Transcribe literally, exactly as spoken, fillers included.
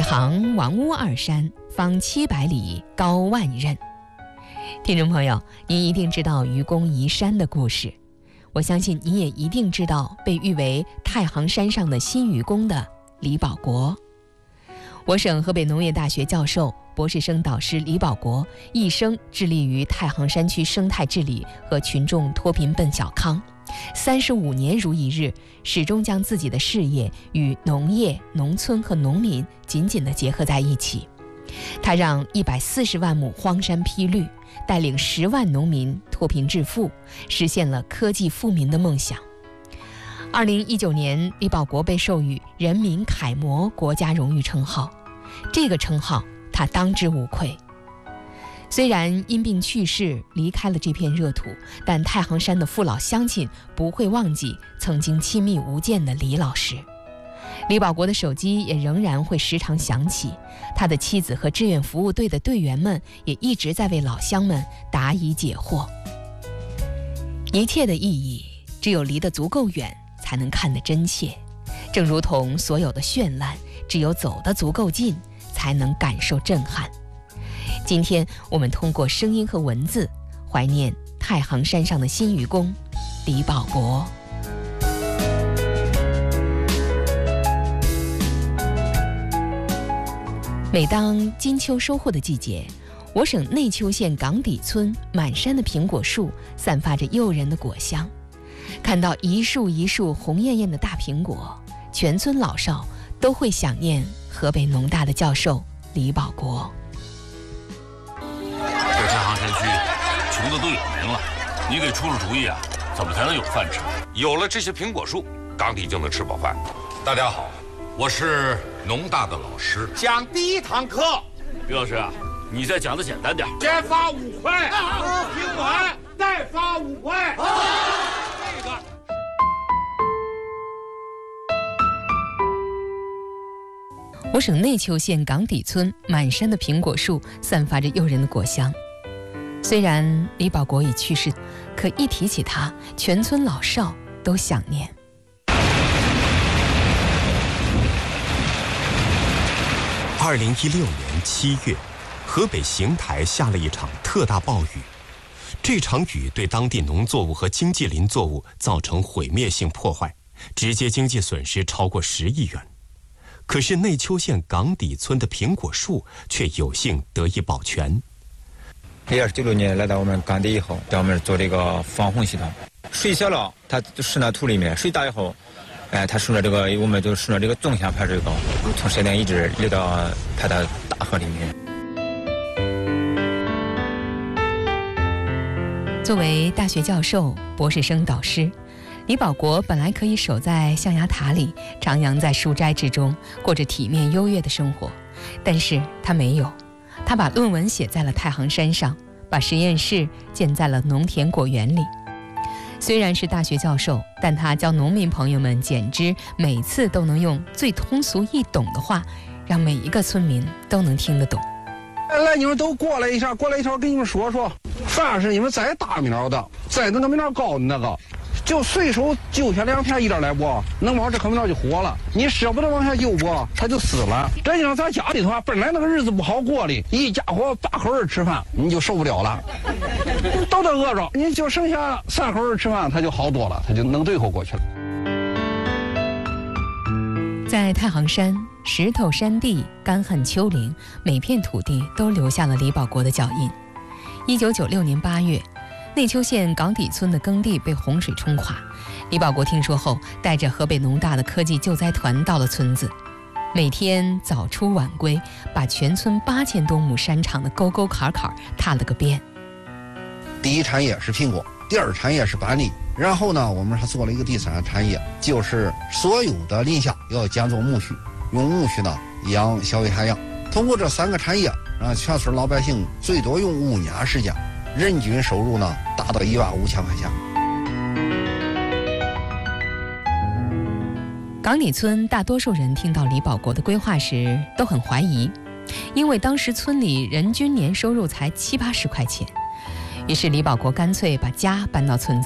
唐王屋二山，方七百里，高万仞。听众朋友，您一定知道愚公移山的故事，我相信你也一定知道被誉为太行山上的新愚公的李保国。我省河北农业大学教授、博士生导师李保国一生致力于太行山区生态治理和群众脱贫奔小康，三十五年如一日，始终将自己的事业与农业、农村和农民紧紧地结合在一起。他让一百四十万亩荒山披绿，带领十万农民脱贫致富，实现了科技富民的梦想。二零一九年，李保国被授予人民楷模国家荣誉称号，这个称号他当之无愧。虽然因病去世，离开了这片热土，但太行山的父老乡亲不会忘记曾经亲密无间的李老师。李保国的手机也仍然会时常响起，他的妻子和志愿服务队的队员们也一直在为老乡们答疑解惑。一切的意义，只有离得足够远，才能看得真切。正如同所有的绚烂，只有走得足够近，才能感受震撼。今天我们通过声音和文字，怀念太行山上的新愚公李保国。每当金秋收获的季节，我省内丘县岗底村满山的苹果树散发着诱人的果香。看到一树一树红艳艳的大苹果，全村老少都会想念河北农大的教授李保国。 这太行山区穷的都有名了，你给出出主意啊，怎么才能有饭吃？ 有了这些苹果树，岗底就能吃饱饭。大家好，我是农大的老师， 讲第一堂课。 李老师啊，你再讲的简单点。 先发五块，听完再发五块。这个。 我省内丘县岗底村满山的苹果树散发着诱人的果香。虽然李保国已去世，可一提起他，全村老少都想念。 二零一六年七月，河北邢台下了一场特大暴雨。这场雨对当地农作物和经济林作物造成毁灭性破坏，直接经济损失超过十亿元。可是内丘县岗底村的苹果树却有幸得以保全。 也是九六年来到我们岗底以后，给我们做这个防洪系统。水小了，它渗到土里面；水大以后，哎，它顺着这个，我们就顺着这个纵向排水沟，从山顶一直流到排到大河里面。 作为大学教授、博士生导师，李保国本来可以守在象牙塔里，徜徉在书斋之中，过着体面优越的生活，但是他没有。他把论文写在了太行山上，把实验室建在了农田果园里。虽然是大学教授，但他教农民朋友们简直每次都能用最通俗易懂的话，让每一个村民都能听得懂。 来，你们都过来一下，过来一下，我跟你们说说，凡是你们栽大苗的，栽那个苗高的那个，就随手揪下两片一点来不，能往这棵苗就活了。你舍不得往下揪不，它就死了。这就像咱家里头啊，本来那个日子不好过的，一家伙八口人吃饭，你就受不了了，都得饿着，你就剩下三口人吃饭，它就好多了，它就能对付过去了。 在太行山，石头山地，干旱丘陵，每片土地都留下了李保国的脚印。一九九六年八月，内丘县岗底村的耕地被洪水冲垮，李保国听说后，带着河北农大的科技救灾团到了村子，每天早出晚归，把全村八千多亩山场的沟沟坎坎踏了个遍。 第一产业是苹果，第二产业是板栗，然后呢，我们还做了一个第三产业，就是所有的林下要兼做苜蓿，用苜蓿呢养小尾海洋。通过这三个产业，让全村老百姓最多用五年时间，人均收入呢达到一万五千块钱。 岗底村大多数人听到李保国的规划时都很怀疑，因为当时村里人均年收入才七八十块钱。于是李保国干脆把家搬到村子